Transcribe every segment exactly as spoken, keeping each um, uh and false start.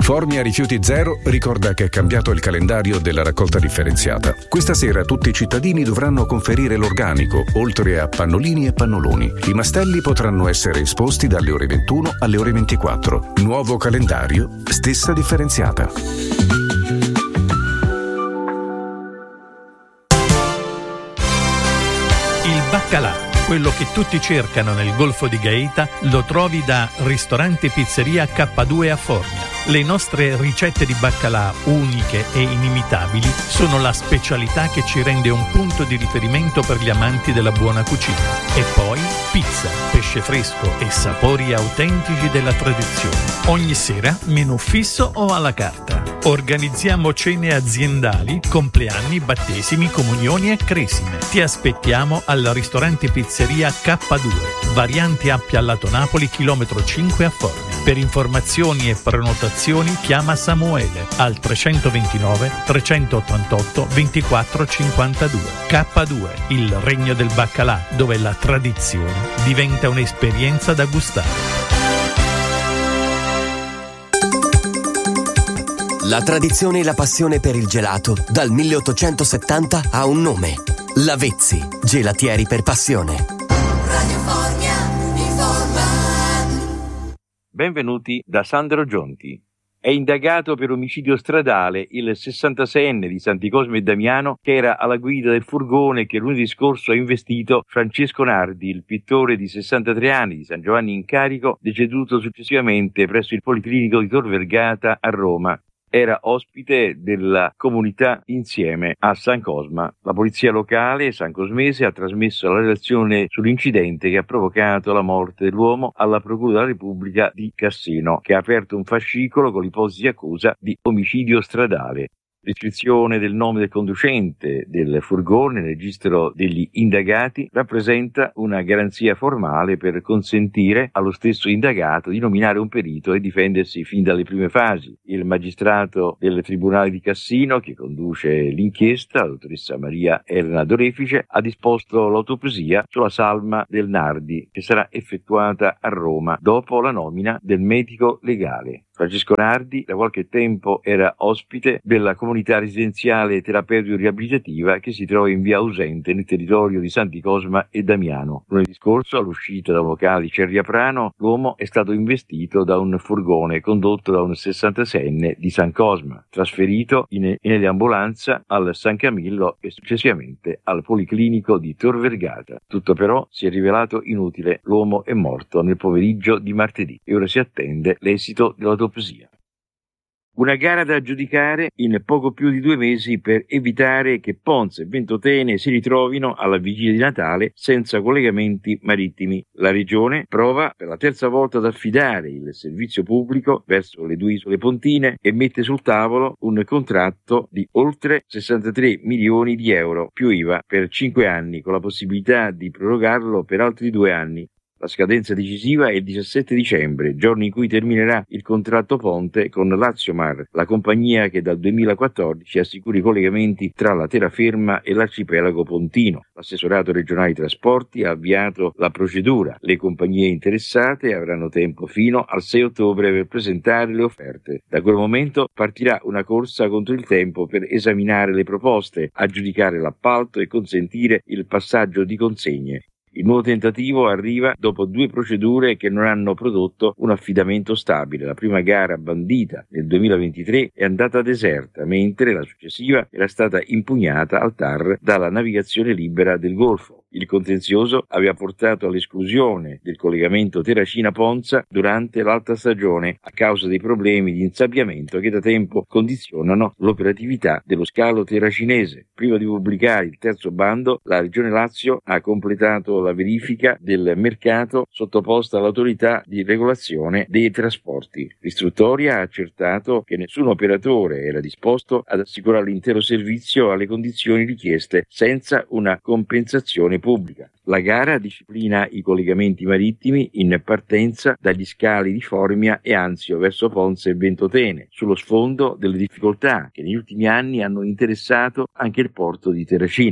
Formia Rifiuti Zero ricorda che è cambiato il calendario della raccolta differenziata. Questa sera tutti i cittadini dovranno conferire l'organico, oltre a pannolini e pannoloni. I mastelli potranno essere esposti dalle ore ventuno alle ore ventiquattro. Nuovo calendario, stessa differenziata. Il baccalà, quello che tutti cercano nel Golfo di Gaeta, lo trovi da Ristorante Pizzeria K due a Formia. Le nostre ricette di baccalà, uniche e inimitabili, sono la specialità che ci rende un punto di riferimento per gli amanti della buona cucina. E poi pizza, pesce fresco e sapori autentici della tradizione. Ogni sera menù fisso o alla carta. Organizziamo cene aziendali, compleanni, battesimi, comunioni e cresime. Ti aspettiamo al Ristorante Pizzeria K due, variante Appia Lato Napoli, chilometro cinque a Formia. Per informazioni e prenotazioni chiama Samuele al trecentoventinove trecentottantotto ventiquattro cinquantadue. K due, il regno del baccalà, dove la tradizione diventa un'esperienza da gustare. La tradizione e la passione per il gelato dal milleottocentosettanta ha un nome: Lavezzi, gelatieri per passione. Radio Formia informa. Benvenuti da Sandro Gionti. È indagato per omicidio stradale il sessantaseienne di Santi Cosme e Damiano che era alla guida del furgone che lunedì scorso ha investito Francesco Nardi, il pittore di sessantatré anni di San Giovanni in Carico, deceduto successivamente presso il Policlinico di Tor Vergata a Roma. Era ospite della comunità Insieme a San Cosma. La polizia locale sancosmese ha trasmesso la relazione sull'incidente che ha provocato la morte dell'uomo alla Procura della Repubblica di Cassino, che ha aperto un fascicolo con l'ipotesi di accusa di omicidio stradale. L'iscrizione del nome del conducente del furgone nel registro degli indagati rappresenta una garanzia formale per consentire allo stesso indagato di nominare un perito e difendersi fin dalle prime fasi. Il magistrato del Tribunale di Cassino, che conduce l'inchiesta, la dottoressa Maria Elena Dorefice, ha disposto l'autopsia sulla salma del Nardi, che sarà effettuata a Roma dopo la nomina del medico legale. Francesco Nardi da qualche tempo era ospite della comunità residenziale terapeutico-riabilitativa che si trova in via Ausente nel territorio di Santi Cosma e Damiano. Lunedì scorso, all'uscita da un locale di Cerriaprano, l'uomo è stato investito da un furgone condotto da un sessantaseienne di San Cosma, trasferito in, in ambulanza al San Camillo e successivamente al Policlinico di Tor Vergata. Tutto però si è rivelato inutile. L'uomo è morto nel pomeriggio di martedì e ora si attende l'esito dell'autopsia. Una gara da aggiudicare in poco più di due mesi per evitare che Ponza e Ventotene si ritrovino alla vigilia di Natale senza collegamenti marittimi. La Regione prova per la terza volta ad affidare il servizio pubblico verso le due isole pontine e mette sul tavolo un contratto di oltre sessantatré milioni di euro più I V A per cinque anni, con la possibilità di prorogarlo per altri due anni. La scadenza decisiva è il diciassette dicembre, giorno in cui terminerà il contratto ponte con Laziomar, la compagnia che dal duemilaquattordici assicura i collegamenti tra la terraferma e l'arcipelago pontino. L'assessorato regionale dei trasporti ha avviato la procedura. Le compagnie interessate avranno tempo fino al sei ottobre per presentare le offerte. Da quel momento partirà una corsa contro il tempo per esaminare le proposte, aggiudicare l'appalto e consentire il passaggio di consegne. Il nuovo tentativo arriva dopo due procedure che non hanno prodotto un affidamento stabile. La prima gara, bandita nel duemilaventitré, è andata deserta, mentre la successiva era stata impugnata al T A R dalla Navigazione Libera del Golfo. Il contenzioso aveva portato all'esclusione del collegamento Terracina-Ponza durante l'alta stagione a causa dei problemi di insabbiamento che da tempo condizionano l'operatività dello scalo terracinese. Prima di pubblicare il terzo bando, la Regione Lazio ha completato la verifica del mercato sottoposta all'autorità di regolazione dei trasporti. L'istruttoria ha accertato che nessun operatore era disposto ad assicurare l'intero servizio alle condizioni richieste senza una compensazione pubblica. La gara disciplina i collegamenti marittimi in partenza dagli scali di Formia e Anzio verso Ponza e Ventotene, sullo sfondo delle difficoltà che negli ultimi anni hanno interessato anche il porto di Terracina.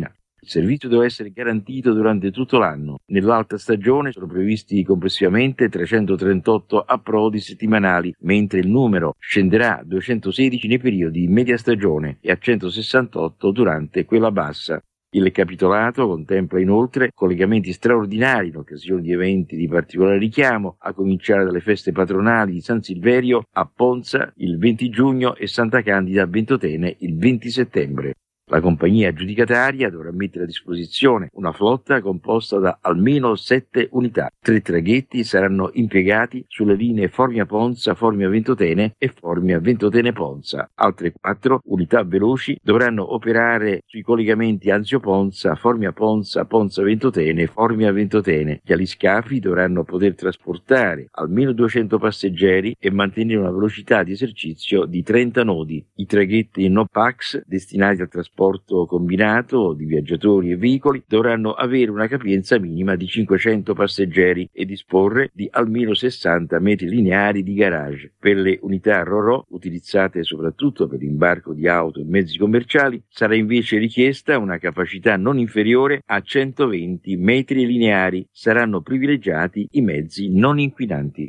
Il servizio deve essere garantito durante tutto l'anno. Nell'alta stagione sono previsti complessivamente trecentotrentotto approdi settimanali, mentre il numero scenderà a duecentosedici nei periodi di media stagione e a centosessantotto durante quella bassa. Il capitolato contempla inoltre collegamenti straordinari in occasione di eventi di particolare richiamo, a cominciare dalle feste patronali di San Silverio a Ponza il venti giugno e Santa Candida a Ventotene il venti settembre. La compagnia aggiudicataria dovrà mettere a disposizione una flotta composta da almeno sette unità. Tre traghetti saranno impiegati sulle linee Formia-Ponza, Formia-Ventotene e Formia-Ventotene-Ponza. Altre quattro unità veloci dovranno operare sui collegamenti Anzio-Ponza, Formia-Ponza, Ponza-Ventotene e Formia-Ventotene. Gli aliscafi dovranno poter trasportare almeno duecento passeggeri e mantenere una velocità di esercizio di trenta nodi. I traghetti No-Pax, destinati al trasporto trasporto combinato di viaggiatori e veicoli, dovranno avere una capienza minima di cinquecento passeggeri e disporre di almeno sessanta metri lineari di garage. Per le unità Ro-Ro, utilizzate soprattutto per l'imbarco di auto e mezzi commerciali, sarà invece richiesta una capacità non inferiore a centoventi metri lineari. Saranno privilegiati i mezzi non inquinanti.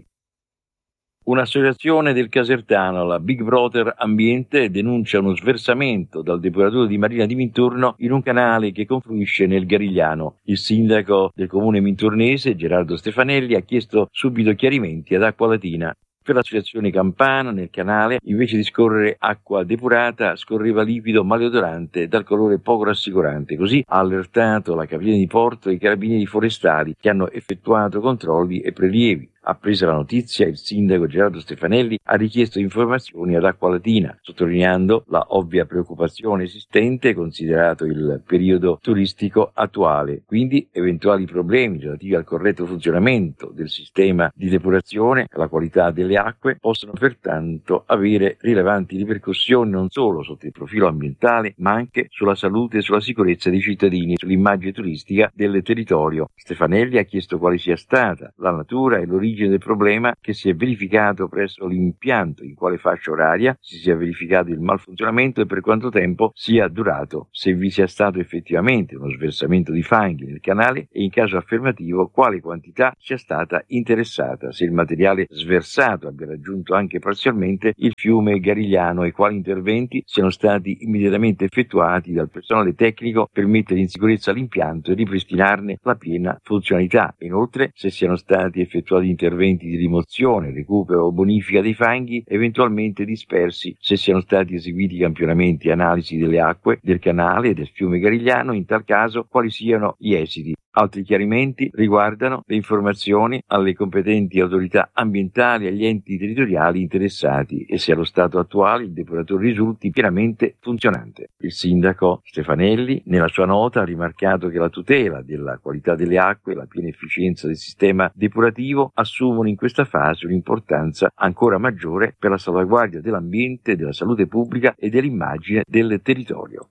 Un'associazione del Casertano, la Big Brother Ambiente, denuncia uno sversamento dal depuratore di Marina di Minturno in un canale che confluisce nel Garigliano. Il sindaco del comune mintornese, Gerardo Stefanelli, ha chiesto subito chiarimenti ad Acqualatina. Per l'associazione campana, nel canale, invece di scorrere acqua depurata, scorreva liquido maleodorante dal colore poco rassicurante. Così ha allertato la capitana di porto e i carabinieri forestali, che hanno effettuato controlli e prelievi. Appresa la notizia, il sindaco Gerardo Stefanelli ha richiesto informazioni ad Acqualatina, sottolineando la ovvia preoccupazione esistente considerato il periodo turistico attuale. Quindi eventuali problemi relativi al corretto funzionamento del sistema di depurazione, alla qualità delle acque, possono pertanto avere rilevanti ripercussioni non solo sotto il profilo ambientale, ma anche sulla salute e sulla sicurezza dei cittadini e sull'immagine turistica del territorio. Stefanelli ha chiesto quale sia stata la natura e l'origine del problema che si è verificato presso l'impianto, in quale fascia oraria si sia verificato il malfunzionamento e per quanto tempo sia durato, se vi sia stato effettivamente uno sversamento di fanghi nel canale e in caso affermativo quale quantità sia stata interessata, se il materiale sversato abbia raggiunto anche parzialmente il fiume Garigliano e quali interventi siano stati immediatamente effettuati dal personale tecnico per mettere in sicurezza l'impianto e ripristinarne la piena funzionalità. Inoltre, se siano stati effettuati interventi interventi di rimozione, recupero o bonifica dei fanghi eventualmente dispersi, se siano stati eseguiti campionamenti e analisi delle acque del canale e del fiume Garigliano, in tal caso quali siano gli esiti. Altri chiarimenti riguardano le informazioni alle competenti autorità ambientali e agli enti territoriali interessati e se allo stato attuale il depuratore risulti pienamente funzionante. Il sindaco Stefanelli nella sua nota ha rimarcato che la tutela della qualità delle acque e la piena efficienza del sistema depurativo assumono in questa fase un'importanza ancora maggiore per la salvaguardia dell'ambiente, della salute pubblica e dell'immagine del territorio.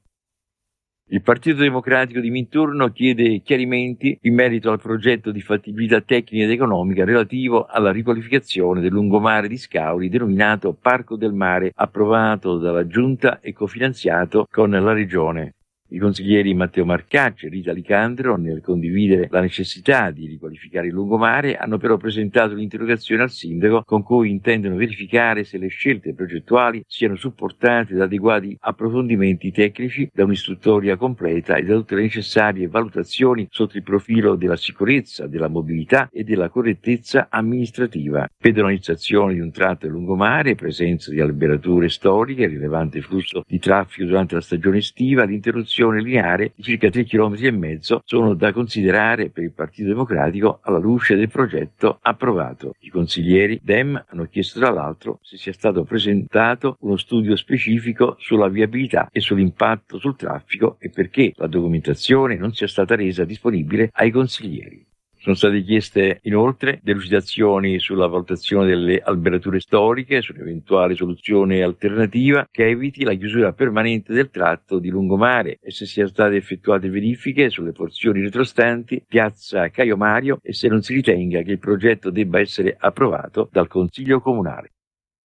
Il Partito Democratico di Minturno chiede chiarimenti in merito al progetto di fattibilità tecnica ed economica relativo alla riqualificazione del lungomare di Scauri denominato Parco del Mare, approvato dalla Giunta e cofinanziato con la Regione. I consiglieri Matteo Marcacci e Rita Licandro, nel condividere la necessità di riqualificare il lungomare, hanno però presentato l'interrogazione al sindaco con cui intendono verificare se le scelte progettuali siano supportate da adeguati approfondimenti tecnici, da un'istruttoria completa e da tutte le necessarie valutazioni sotto il profilo della sicurezza, della mobilità e della correttezza amministrativa. Pedonalizzazione di un tratto del lungomare, presenza di alberature storiche, rilevante flusso di traffico durante la stagione estiva, l'interruzione lineare di circa tre chilometri e mezzo sono da considerare per il Partito Democratico alla luce del progetto approvato. I consiglieri Dem hanno chiesto tra l'altro se sia stato presentato uno studio specifico sulla viabilità e sull'impatto sul traffico e perché la documentazione non sia stata resa disponibile ai consiglieri. Sono state chieste inoltre delucidazioni sulla valutazione delle alberature storiche, sull'eventuale soluzione alternativa che eviti la chiusura permanente del tratto di lungomare e se siano state effettuate verifiche sulle porzioni retrostanti piazza Caio Mario e se non si ritenga che il progetto debba essere approvato dal Consiglio Comunale.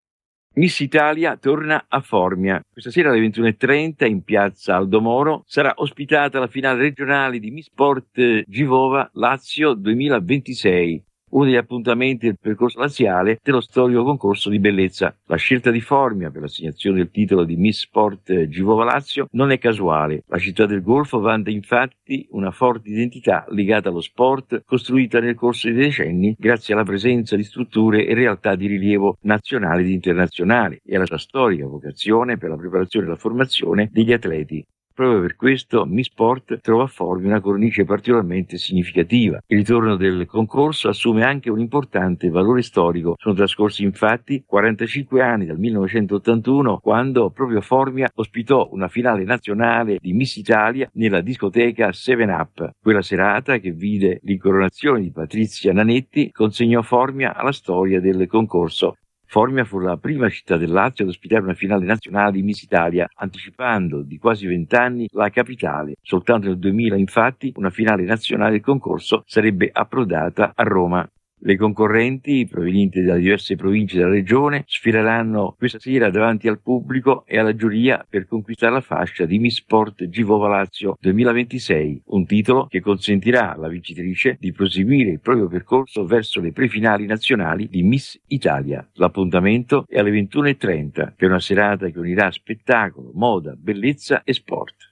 Miss Italia torna a Formia. Questa sera alle ventuno e trenta in piazza Aldo Moro sarà ospitata la finale regionale di Miss Sport Givova Lazio duemilaventisei. Uno degli appuntamenti del percorso laziale dello storico concorso di bellezza. La scelta di Formia per l'assegnazione del titolo di Miss Sport Givova Lazio non è casuale. La città del Golfo vanta infatti una forte identità legata allo sport, costruita nel corso dei decenni grazie alla presenza di strutture e realtà di rilievo nazionale ed internazionale e alla sua storica vocazione per la preparazione e la formazione degli atleti. Proprio per questo Miss Sport trova a Formia una cornice particolarmente significativa. Il ritorno del concorso assume anche un importante valore storico. Sono trascorsi infatti quarantacinque anni dal millenovecentottantuno, quando proprio Formia ospitò una finale nazionale di Miss Italia nella discoteca Seven Up. Quella serata, che vide l'incoronazione di Patrizia Nanetti, consegnò Formia alla storia del concorso. Formia fu la prima città del Lazio ad ospitare una finale nazionale di Miss Italia, anticipando di quasi vent'anni la capitale. Soltanto nel duemila, infatti, una finale nazionale del concorso sarebbe approdata a Roma. Le concorrenti, provenienti da diverse province della regione, sfileranno questa sera davanti al pubblico e alla giuria per conquistare la fascia di Miss Sport Givova Lazio duemilaventisei, un titolo che consentirà alla vincitrice di proseguire il proprio percorso verso le prefinali nazionali di Miss Italia. L'appuntamento è alle ventuno e trenta, per una serata che unirà spettacolo, moda, bellezza e sport.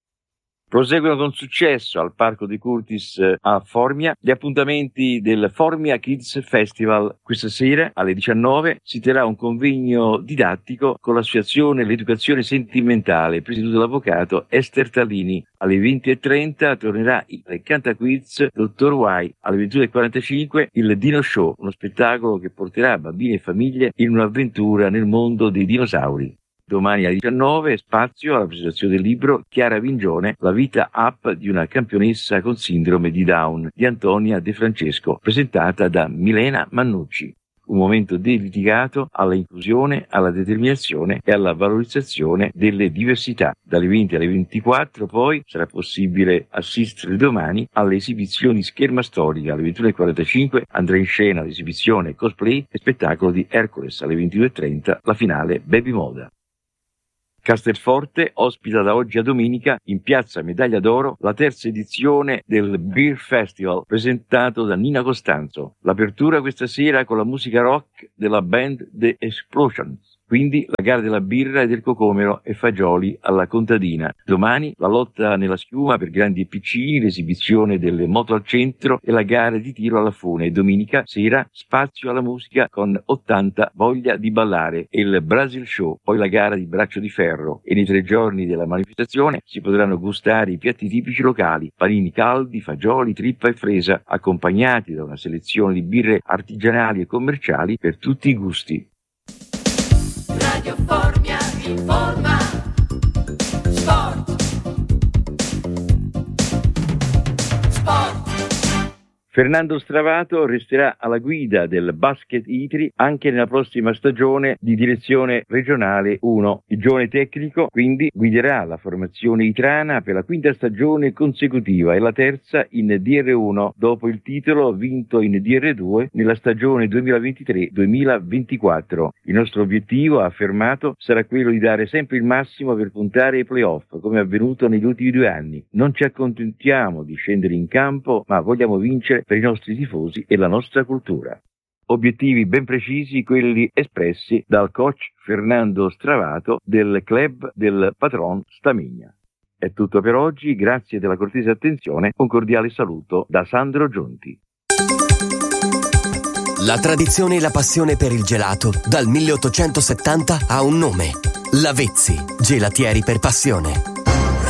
Proseguono con successo al Parco De Curtis a Formia gli appuntamenti del Formia Kids Festival. Questa sera alle diciannove si terrà un convegno didattico con l'associazione L'Educazione Sentimentale, presieduto dall'avvocato Esther Tallini. Alle venti e trenta tornerà il Cantaquiz Dottor Y. Alle ventuno e quarantacinque il Dino Show, uno spettacolo che porterà bambini e famiglie in un'avventura nel mondo dei dinosauri. Domani alle diciannove spazio alla presentazione del libro Chiara Vingione, la vita up di una campionessa con sindrome di Down, di Antonia De Francesco, presentata da Milena Mannucci. Un momento dedicato alla inclusione, alla determinazione e alla valorizzazione delle diversità. Dalle venti alle ventiquattro poi sarà possibile assistere domani alle esibizioni Scherma Storica. Alle ventuno e quarantacinque andrà in scena l'esibizione Cosplay e spettacolo di Hercules. Alle ventidue e trenta la finale Baby Moda. Castelforte ospita da oggi a domenica in piazza Medaglia d'Oro la terza edizione del Beer Festival presentato da Nina Costanzo. L'apertura questa sera con la musica rock della band The Explosions. Quindi la gara della birra e del cocomero e fagioli alla contadina. Domani la lotta nella schiuma per grandi e piccini, l'esibizione delle moto al centro e la gara di tiro alla fune. Domenica sera spazio alla musica con ottanta voglia di ballare e il Brazil Show, poi la gara di braccio di ferro. E nei tre giorni della manifestazione si potranno gustare i piatti tipici locali, panini caldi, fagioli, trippa e fresa, accompagnati da una selezione di birre artigianali e commerciali per tutti i gusti. Radio Formia informa. Sport. Sport. Fernando Stravato resterà alla guida del Basket Itri anche nella prossima stagione di direzione regionale uno. Il giovane tecnico quindi guiderà la formazione itrana per la quinta stagione consecutiva e la terza in D R uno dopo il titolo vinto in D R due nella stagione duemilaventitré duemilaventiquattro. Il nostro obiettivo, ha affermato, sarà quello di dare sempre il massimo per puntare ai playoff, come è avvenuto negli ultimi due anni. Non ci accontentiamo di scendere in campo, ma vogliamo vincere per i nostri tifosi e la nostra cultura. Obiettivi ben precisi, quelli espressi dal coach Fernando Stravato del club del Patron Stamigna. È tutto per oggi, grazie della cortese attenzione, un cordiale saluto da Sandro Giunti. La tradizione e la passione per il gelato dal milleottocentosettanta ha un nome: Lavezzi, gelatieri per passione.